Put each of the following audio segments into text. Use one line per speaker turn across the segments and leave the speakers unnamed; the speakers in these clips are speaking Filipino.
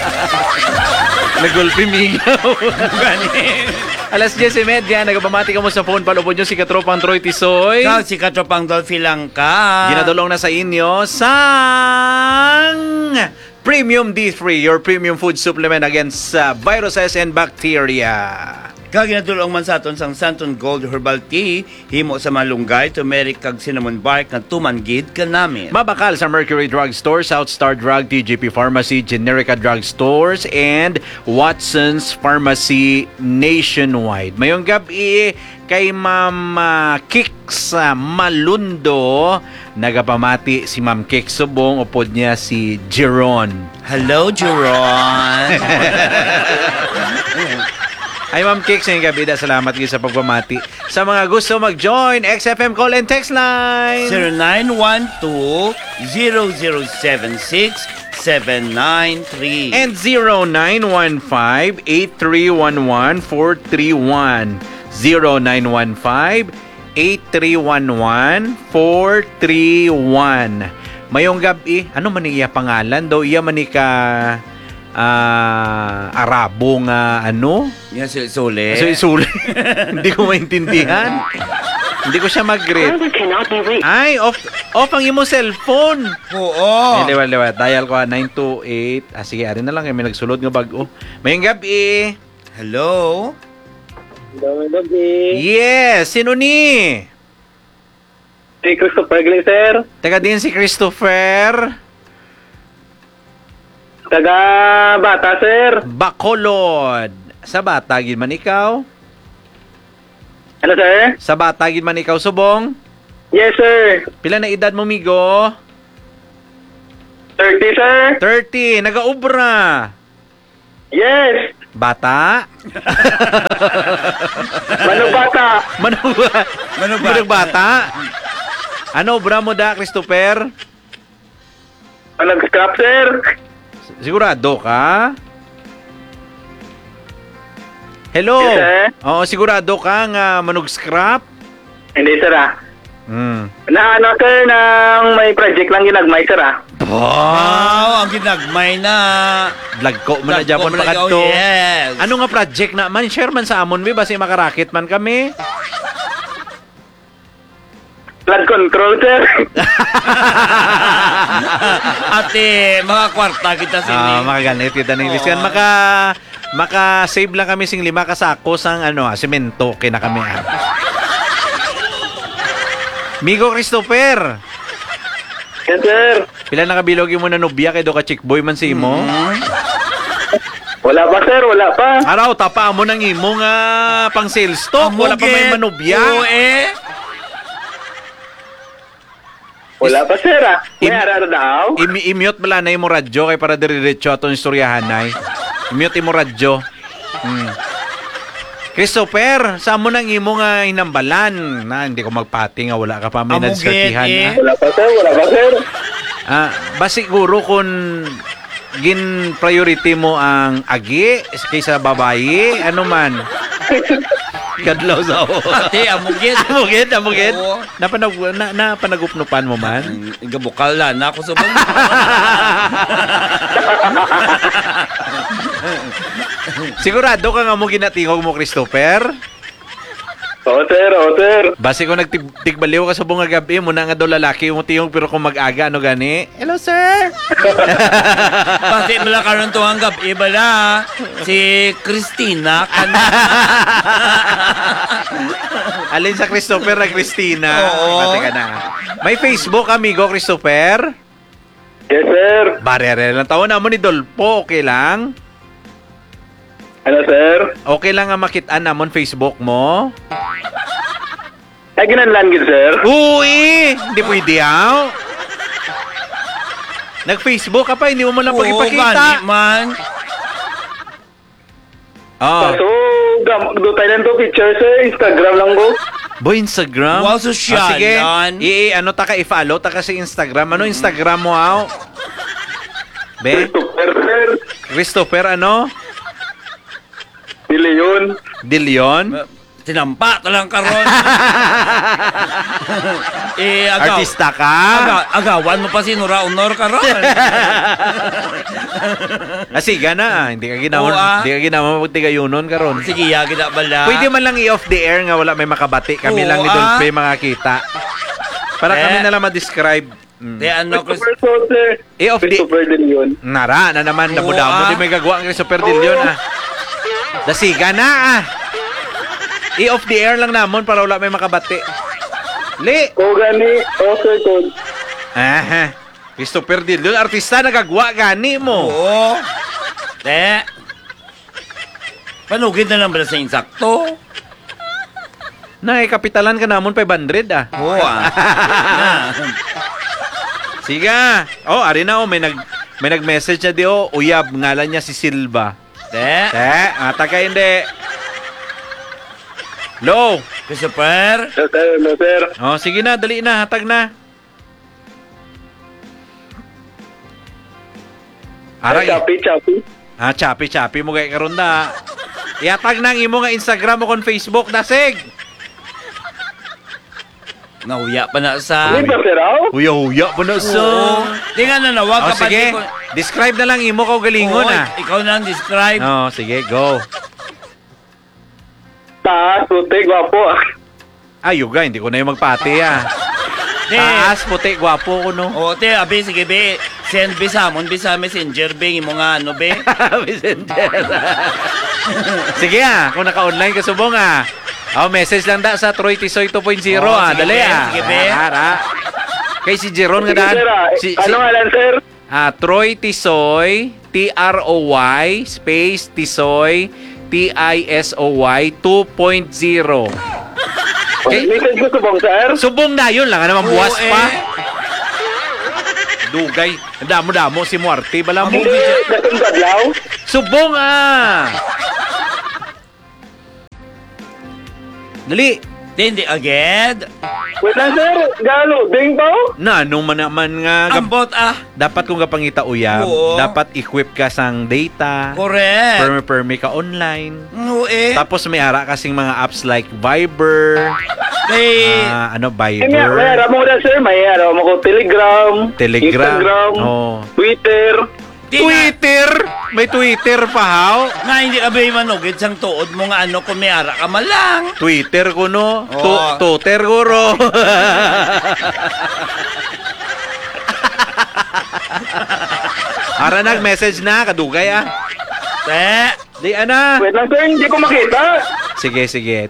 Nagulpi migaw. Alas 10:30, nagabamati ka mo sa phone. Palupod nyo si Katropang Troy Tisoy.
Si Katropang Dolphy Langka.
Ginadulong na sa inyo sang Premium D3, your premium food supplement against viruses and bacteria.
Kaginadulong man sa aton sang Santon Gold Herbal Tea, himo sa malunggay, turmeric kag cinnamon bark na tumanggid ka namin.
Mabakal sa Mercury Drug Store, South Star Drug, TGP Pharmacy, Generica Drug Stores, and Watson's Pharmacy nationwide. Mayong gabi kay Ma'am Kix Malundo, nagapamati si Ma'am Kix Subong, upod niya si Jeron.
Hello, Jeron.
Ay, Ma'am Kix, ngayong gabi, salamat kayo sa pagpamati. Sa mga gusto mag-join, XFM call and text line
0912-0076-793
and 0915-8311-431. 0915-8311-431. Mayong gabi, ano man iya pangalan? Daw iya man ka Arabo nga ano?
Yan si Sule.
Sule. Hindi ko maintindihan. Hindi ko siya mag-greet. Ay, off ang imo cellphone.
Oo.
Liwa. Dial ko 928. Sige, ari na lang. May nagsulod nga bago. Mayong gabi.
Hello?
Mayong gabi.
Yes, sino ni?
Si Christopher Gling, sir.
Taga din si Christopher.
Taga Bata, sir.
Bacolod. Sa Bata, gid man ikaw?
Ano, sir?
Sa Bata, gid man ikaw, Subong?
Yes, sir.
Pila na edad mo, migo?
30, sir.
30. Nagaubra.
Yes.
Bata?
Manong Bata.
Manong bata? Ano, obra mo da, Christopher?
Nag-scrap, sir.
Sigurado ka? Hello?
Yes, sir.
Oo, sigurado ka nga manug-scrap?
Hindi, sir, Na ano, sir, nang may project lang ginagmay, sir,
Wow, ang ginagmay na.
Vlog ko man na Japon
Vlog ko,
pakadto.
yes.
Ano nga project na man? Share man sa amon, basi makarakit man kami.
Flood control, sir.
Ate, mga kwarta kita sini.
Makaganit kita ng Liskan. Maka-save lang kami sing 5 kasako sang semento kina kami. Migo Christopher.
Yes, sir.
Pila nakabilog mo na nobya kay do ka chick boy man si imo?
Wala pa, sir. Wala pa.
Araw, tapa mo nang imo nga pang sales stock. Wala pa may manubya.
Oo,
Wala pa, sir, May araro daw.
I-mute mo lang na imo radyo kay para dire-diretso atong istoryahan ay. I-mute imo radyo. Christopher, saan mo nang imo nga hinambalan? Na hindi ko magpati nga wala ka pa may nagsertihan.
Wala pa, sir. Wala pa, sir.
Ba siguro kung priority mo ang agi kaysa babae, ano man? Kadlaw sa o.
Ate, amugid.
Amugid. Napanagupnupan mo man?
Gabukal na ako sa bang.
Sigurado ka nga mo ginatingog mo, Christopher?
Oo, sir.
Basi kung nagtigbaliw ka sa bunga gabi mo na nga daw lalaki mo tingog pero kung mag-aga ano gani? Hello, sir!
Basi mula karon to ang gabi bala si Christina kana.
Alin sa Christopher na Christina?
Oo.
Pati ka na. May Facebook, amigo, Christopher?
Yes, sir.
Barere lang taon na mo ni Dolpo, okay lang?
Ano, sir?
Okay lang nga makitaan namon Facebook mo?
Ay, ginanlan, sir.
Uy! Hindi pwede yaw. Nag-Facebook ka pa, hindi mo man lang pag-ipakita.
Man.
So, do tayo lang to picture, sir. Instagram lang ko.
Boy, Instagram?
Wow, social.
Sige, ano ta ka i-follow, ta ka sa Instagram. Ano Instagram mo, aw? Be?
Christopher, sir.
Christopher, ano?
De Leon.
De Leon?
Tinampa talang karon.
Artista ka?
Agawan mo pa si Nora Honor karon.
Asiga na. Hindi ka ginawa.
Oo, ah.
Hindi ka ginawa magtigayunon karon.
Sige, yagi na bala.
Pwede man lang i-off the air nga wala may makabati. Kami
Oo,
lang ni
ah.
Dolphy makakita. Para kami na lang ma-describe.
Di ano,
Christopher Soler.
I-off the...
Christopher De Leon.
Nara na naman.
Oo,
Damo-damo.
ah.
Di may gagawa ng Super Dillion ah. Dasiga na ah. I-off the air lang namon para wala may makabati. Li!
O gani, Oscar Code.
Aha. Christopher Dillion. Artista nagagawa gani mo.
Oo. Te. Panugid na lang ba sa insakto?
Kapitalan ka namon 500 ah.
Oo ah.
Siga. Oh, ari na oh. May nag-message na di oh. Uyab. Ngalan niya si Silva.
Te.
Ata ka hindi. Low.
Christopher.
No, sir.
Oh, sige na. Dali na. Hatag na. Aray.
Chappy.
Chappy mo kay karon da. Iatag na ang imo nga Instagram mo kon Facebook dasig.
Nahuya pa na sa...
Hindi ba, sir?
Huya pa na sa.
Di nga nanawag kapag...
Sige. Describe na lang imo ka galingon ah.
Ikaw na ang describe.
Oh, sige, go.
Taas, puti, gwapo.
Ayuga, hindi ko na yung magpati ah.
Di.
Taas, puti, gwapo ko no.
O, te, abi, sige, be. Send be sa amon, be sa messenger, be. Imo nga, ano, be.
Messenger. Sige ah, kung naka-online ka subong ah. Oh, message lang da sa Troy Tisoy 2.0 ah.
Sige,
Dali
be,
ah.
sige, be.
Kay si Jeron nga
Sige,
daan.
sir, ano nga lang, sir?
Troy Tisoy, Troy, space Tisoy, Tisoy 2.0. Okay.
Message ko subong, sir.
Subong na yun lang, naman buwas
Oo,
pa. Dugay. Damo-damo si Muarte. Bala mo.
Hindi, datong kadlaw.
Subong ah. Dali.
Hindi, agad.
Wait lang, sir. Galo, ding ba?
Na, nung man naman nga,
Ambot, ah.
dapat kung kapangita uyab,
Oo.
dapat equip ka sang data,
Correct.
permi ka online,
Oo, eh.
tapos may ara kasing mga apps like Viber,
Kay...
May
Viber,
harap mo na, sir. May harap mo ko Telegram, Instagram,
oh.
Twitter.
Twitter! May Twitter pa, haw?
Nga, hindi ka ba manugid sang tuod mo nga ano kung may ara ka malang.
Twitter ko, no?
Oo.
Twitter ko, ro. Ara nag-message na, kadugay, ah.
Te.
Di, ana.
Wait lang, sir. Hindi ko makita.
Sige.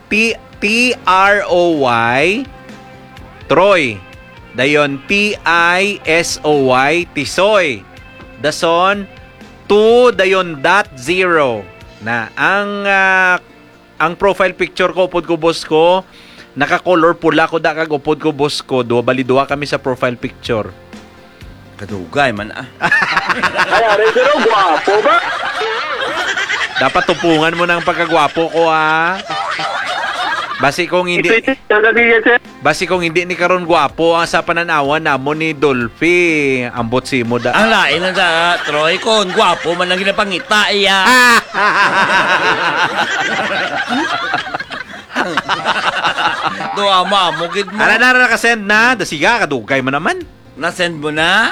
Troy. Troy. Dayon, Tisoy. Tisoy. Dason, 2, dayon, .0. Na, ang profile picture ko, upod ko, boss ko, naka-color pula ko, kag upod ko, boss ko, bali-duwa kami sa profile picture.
Kadugay man, ah.
Kaya rin, sir. Gwapo ba?
Dapat tupungan mo ng pagkagwapo ko, ah. Basi kung hindi ni karon gwapo ang sa pananawan namo ni Dolphy, ambot si mo da.
Ang lain na sa Troy kon, gwapo man lang ginapangita iya. Do ama mo gid mo.
Ara na ka-send na, dasiga kadugay man naman.
Na-send mo na?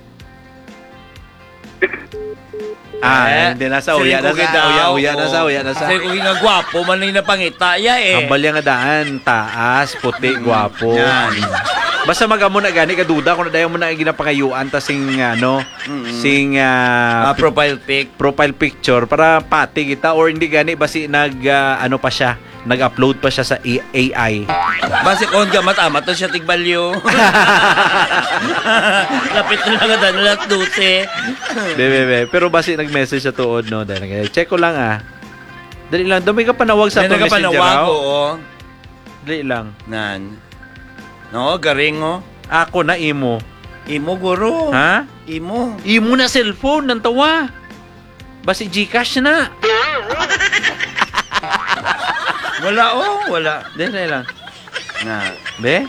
Hindi na sa uya na sa.
Kasi kung nga gwapo man lang napangita iya eh.
Ang balya nga daan, taas, puti, gwapo.
Yan.
Basta magamo na gani kaduda kung dayon mo na ginapangayuan ta sing
Profile pic.
profile picture para pati kita or hindi gani basi nag-upload pa siya sa AI.
Basi kon ka matamat to siya tigbalyo. Lapit na lang ka na 12.
Bebe. Pero basi nag-message sa tuod no. Dahil check ko lang ah. Dali lang, dami ka panawag sa
May
to messenger.
nagapanawago oh.
Dali lang.
Nan. No, garing oh.
Ako na imo.
Imo guro.
Ha?
Imo.
Imo na cellphone nang tawa. Basi GCash na.
Wala oh, wala.
Dali lang.
Na.
Be?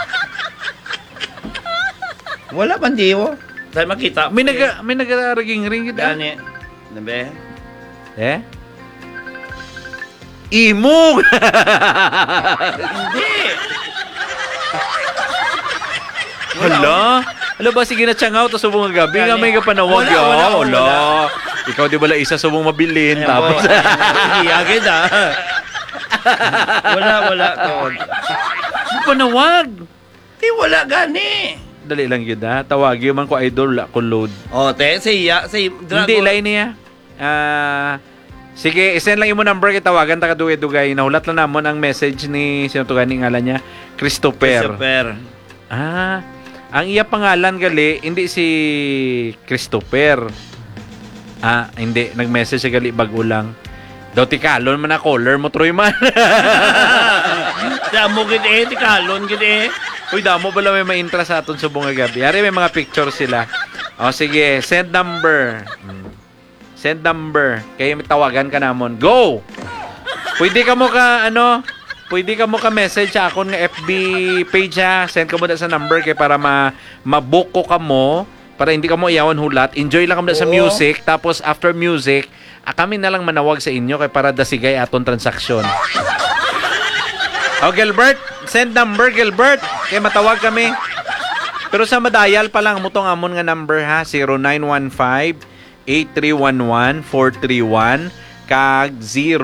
Wala man di oh. Dahil makita.
May nagaraging ring kita.
Gani. Nabe?
Eh? Imo!
Hindi.
Hala? Hala ba, sige na tiyang out, subong nga gabi nga may kapanawag
Wala, wala,
yun.
wala.
Ikaw di bala isa subong mabilin,
Ayan
tapos...
po. Hindi, agad Wala to.
Panawag!
Wala gani.
Dali lang yun tawag yun man ko idol, ako load.
O, te, siya,
Hindi, line niya. Sige, isend lang yung number kay tawagan ta kadugay-dugay. Nahulat lang namon ang message ni sino to gani ngalan niya, Christopher. Ang iya pangalan gali hindi si Christopher. Hindi nag-message siya gali bago lang. Daw tikalon man na caller mo Troy man.
Damo gid tikalon gid
Uy, damo bala may ma-intra sa aton subong nga gabi. Ari may mga picture sila. O sige, send number. Send number. Kaya may tawagan ka namon. Go! Pwede ka mo ka message sa akon nga FB page ha. Send ka mo na sa number kay para mabook ko ka mo. Para hindi ka mo iyawan hulat. Enjoy lang ka mo sa music. Tapos after music, kami na lang manawag sa inyo kay para dasigay aton transaksyon. Gilbert, send number Gilbert. Kaya matawag kami. Pero sa madayal pa lang mo tong amon nga number ha. 0915-8311-431 kag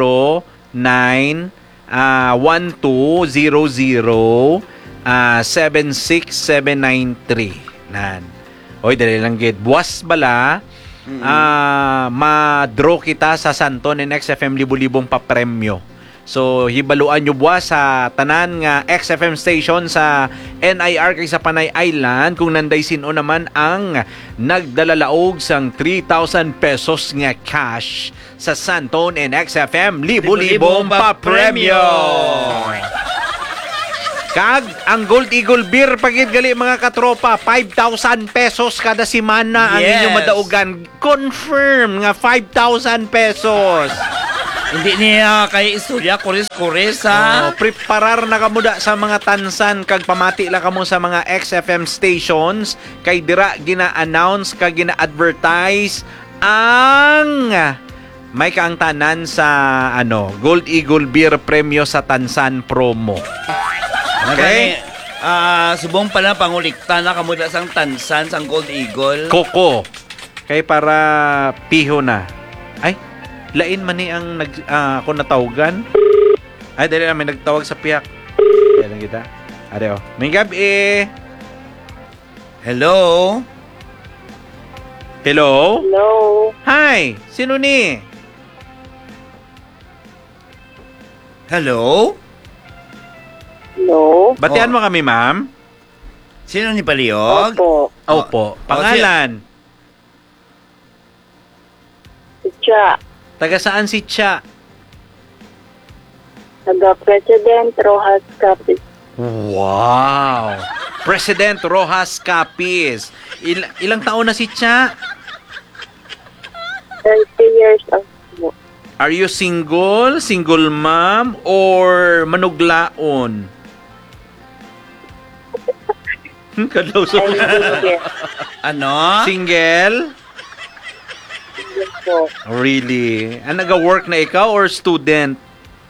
091200-76793. Nan. Oy, dali lang gid. Buwas bala. Ma-draw kita sa Santon and XFM libo-libong pa-premyo. So, hibaluan nyo buwas sa tanan nga XFM station sa NIR kay sa Panay Island kung nanday sino naman ang nagdalalaog sang 3,000 pesos nga cash sa Santon and XFM libo-libong pa-premyo. Kag ang Gold Eagle Beer pagid gali mga katropa, 5,000 pesos kada semana ang inyong madaugan. Confirm nga 5,000 pesos.
Hindi niya kay istorya kuris-kuris ha.
Preparar na kamo da sa mga tansan kag pamati la kamo sa mga XFM stations kay dira gina-announce kag gina-advertise ang may kaangtanan sa Gold Eagle Beer Premyo sa Tansan promo. Okay?
Subong pala pangulikta na kamo da sang tansan sang Gold Eagle.
Koko. Kay para piho na. Ay, lain man ni ang ako natawagan. Ay, dali na may nagtawag sa piyak. Kaya lang kita. Adeo. May gabi.
Hello?
Hello?
Hello.
Hi! Sino ni?
Hello?
Hello.
Batian mo kami, ma'am?
Sino ni Paliog?
Opo.
Opo. Pangalan?
Siya.
Taga saan si Cha?
Taga-President Rojas Capiz.
Wow! President Rojas Capiz. Ilang taon na si Cha?
30 years old.
Are you single? Single mom? Or manuglaon? Kadaw so.
Ano?
Single?
Po.
Really? Nag-work na ikaw or student?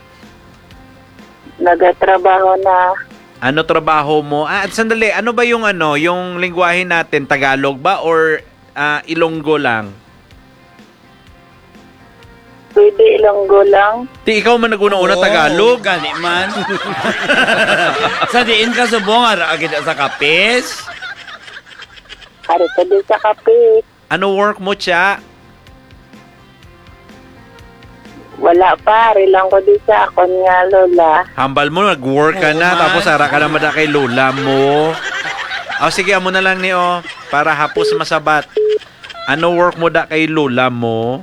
Nagatrabaho na.
Ano trabaho mo? Sandali, ano ba yung yung lingwahe natin? Tagalog ba or Ilonggo lang?
Pwede Ilonggo lang.
Di ikaw man nag-una-una Tagalog?
Gani man. Sa diin ka subong agad sa kapis?
Harito din sa Capiz.
Ano work mo, Cha?
Wala pa. Rilang ko din sa akon nga lola.
Hambal mo, nag-work ka
Oo
na,
man.
tapos ara ka naman na kay lola mo. Sige, amo na lang ni para hapos masabat. Ano work mo da kay lola mo?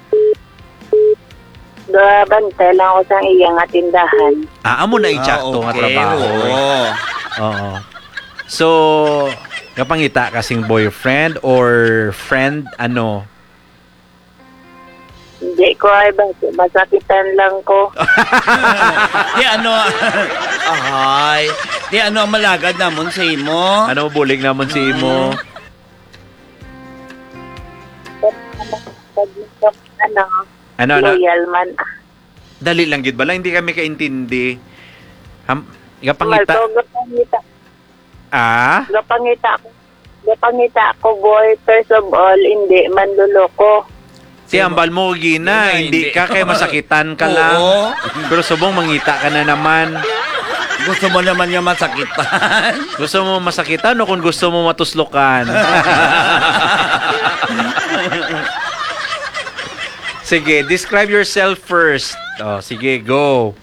Bantay lang ako sa iyang tindahan.
Amo na i-chat to nga trabaho. Oo. So, kapangita kasing boyfriend or friend,
Hindi ko ay masakitan lang ko.
Di ang malagad namon sa imo.
Ano bulig naman si Imo?
Ano?
Ano?
Loyal man.
Dali lang gid bala, hindi kami kaintindi. Gapangita.
Gapangita.
Ah?
Gapangita ko, boy. First of all, hindi manluloko.
Si ambal mo, Gina,
Yun na,
hindi ka kaya masakitan ka lang.
Oo.
Pero subong mangita ka na naman.
Gusto mo naman niya masakitan.
Gusto mo masakitan o kung gusto mo matuslokan? Sige, describe yourself first. Oh, sige, go.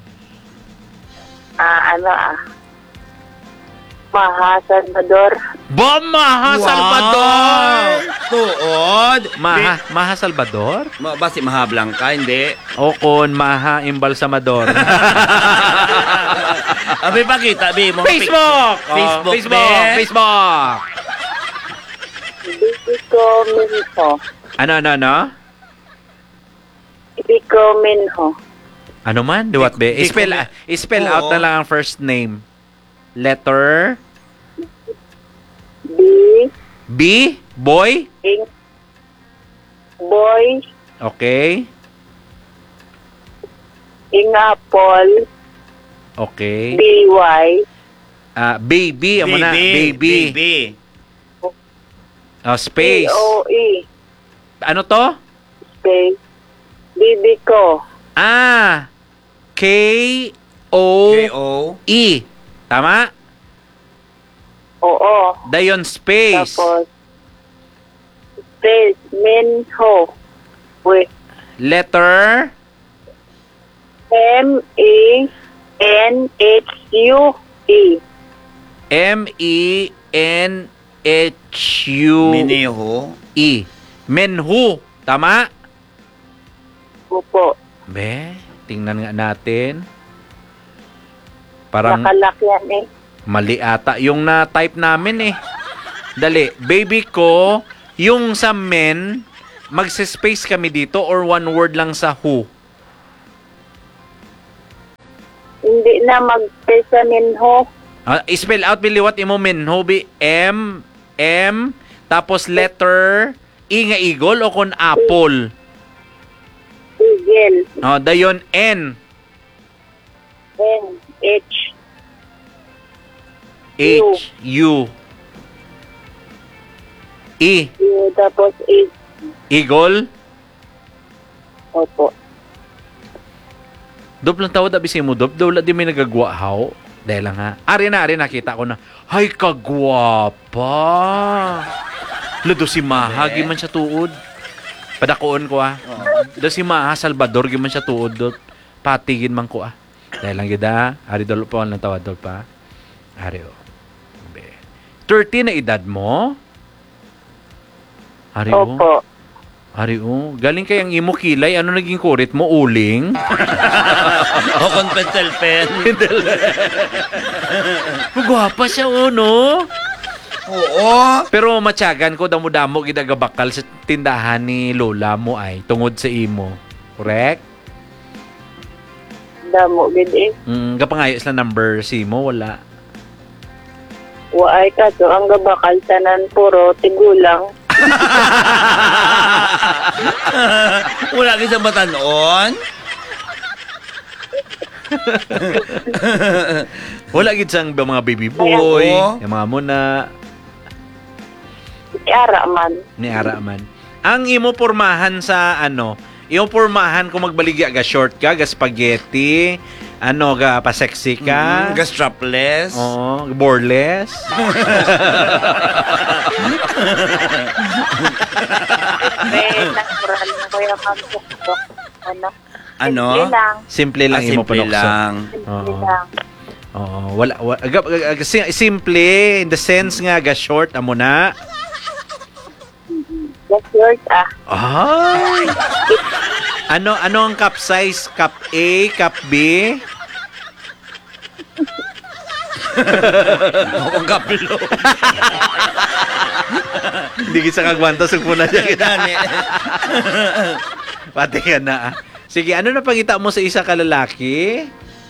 Maha Salvador.
Maha Salvador!
Tuod!
Maha Salvador?
Basi mahablang ka, hindi?
O kon Maha Imbalsamador.
Abi, pakita, abi mo.
Facebook!
Facebook,
Facebook!
be.
Facebook!
Ibico Minho.
Ano?
Ibico Minho.
Ano man? What be? Spell out na lang ang first name. Letter?
B.
B? Boy?
Boy.
Okay.
Apple.
Okay.
BY.
Baby. Amo na. Baby. Space.
COE.
Ano to?
Space. Bibico.
K-O-E.
K-O.
Tama?
Oo.
Dayon space.
Tapos, space. Minho. Wait.
Letter?
M-E-N-H-U-E.
M-E-N-H-U-E.
Miniho.
Menhu. Tama?
Opo.
Be, tingnan nga natin. Parang
Nakalak yan eh.
mali ata yung na-type namin eh. Dali, baby ko, yung sa men, magse-space kami dito or one word lang sa who?
Hindi na mag-space Minho.
Spell out, biliwat imo menho, M, tapos letter, I nga eagle o kon apple?
Eagle.
Dayon, N.
H.
H, U. E,
U. Tapos E.
eagle.
Opo.
Dop lang tawad abi mo dop. Daw di may nagagwahaw. Dahil lang ha. Ari na, kita ko na. Hay, kagwapa. Lado si Maha, giman siya tuod. Padakuon ko Do si Maha Salvador, giman siya tuod. Patigin man ko Dahil lang gida. Ari dolo pa lang tawad dol pa. Ari 30 na edad mo? Ari
Opo.
Ari galing kayang imo kilay. Ano naging kurit mo? Uling?
O kon pencil pen.
Gwapa siya no?
Oo.
Pero matyagan ko damo-damo gidagabakal sa tindahan ni lola mo ay tungod sa imo. Correct?
Damo gid eh.
Kapangayos na number si mo wala.
Waay ka so ang gabakal tanan puro tigulang.
Wala ka sa batanon.
Wala gid sang mga baby boy,
Oo.
yung mga muna
Ni Ara man.
Ang imo pormahan sa imo pormahan kung magbaligya ga short ka, ga spaghetti, ga pa-sexy ka.
Strapless.
Oo, boreless.
Natural na ko yung pagpukpok.
Ano?
Simple lang.
Simple lang imo
Simple
panukso.
lang.
Simple lang.
Oo, simple in the sense nga ga short amo na.
That's yours
Ay. Ano ang cup size? Cup A, cup B?
Ako kaplo.
Hindi kita kagwanta sa kuna niya kita. Pati ka na Sige, ano na pangita mo sa isa ka lalaki?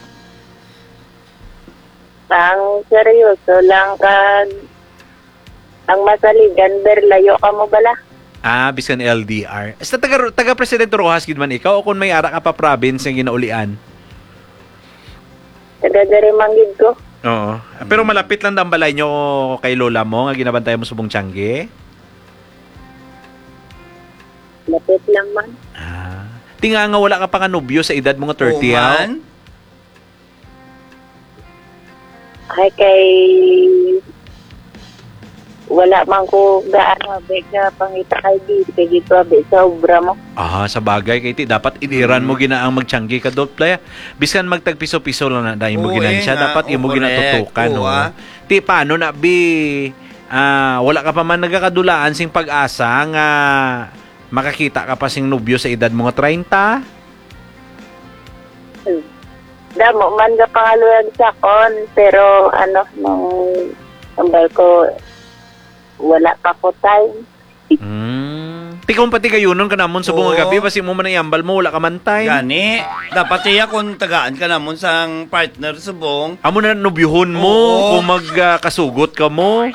Ang seryoso lang ka ang masaligan berlayo ka mo bala?
Bisan LDR. Sa taga Presidente Rojas gid man ikaw o kung may ara ka pa province nga ginaulian?
Taga-dari manggid ko.
Oo. Pero malapit lang ang balay nyo kay lola mo nga ginabantay mo subong Tiangge?
Lapit lang man.
Tinga nga wala ka pa nga nobyo sa edad mo nga 30
Man.
Ay kay wala man ko gaano abig na pangita kay dito abig sa obra mo.
Sa bagay kay ti dapat iniran mo ginaang magtiangge ka dot playa. Bisan magtag-piso-piso lang na dahil mo ginansya dapat imo ginatutukan no. Ti paano na wala ka pa man nagakadulaan sing pag-asa nga makakita ka pa sing nobyo sa edad mo nga 30?
Damo man ga pangaluan sa kon pero nung tambal ko wala pa ko time.
Tikong pati kayo nun ka namon sa bunga gabi basi mo man iambal mo wala ka man time.
Gani, dapat iya kung tagaan ka namon sang partner subong.
Amo na nobyuhon mo kung magkasugot ka mo.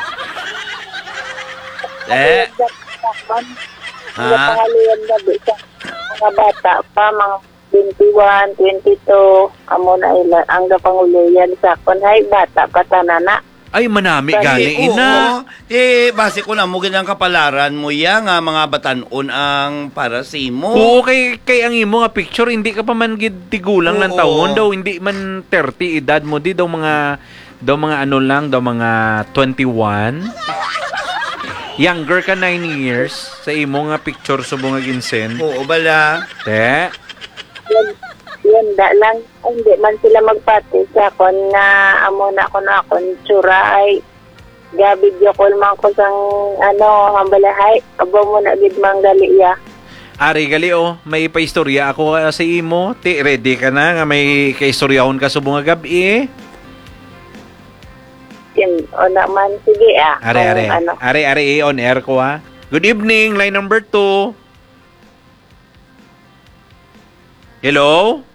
Nga pangaluan gabi sa mga bata pa mga 21, 22, amo na ila ang gapanguluyan sa kon hay bata pa tanana.
Ay manami gani ina.
Base ko na mo ginang kapalaran mo ya nga mga batanon ang para sa imo.
Oo, kay ang imo nga picture hindi ka pa man gid tigulang ng taon daw hindi man 30 edad mo di daw mga ano lang daw mga 21. Younger ka 9 years sa imo nga picture subong nga ginsen.
Oo bala.
Te.
Yan da lang hindi man sila magpati sa kon na amo na akon tsura ay ga video call man ko sang hambalahay abo mo na gid manggali ya.
Ari gali may paistorya ako sa imo. Ti ready ka na nga may kaistoryahon ka subong nga gabi
naman sige
Are on air ko ha. Good evening, line number 2. Hello?